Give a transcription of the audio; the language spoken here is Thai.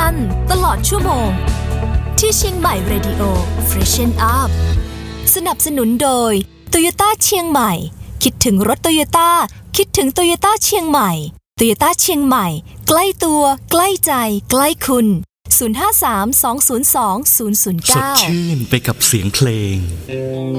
กันตลอดชั่วโมงที่เชียงใหม่เรดิโอ Freshen Up สนับสนุนโดย Toyota เชียงใหม่คิดถึงรถ Toyota คิดถึง Toyota เชียงใหม่ Toyota เชียงใหม่ใกล้ตัวใกล้ใจใกล้คุณ053 202 009 สดชื่นไปกับเสียงเพลง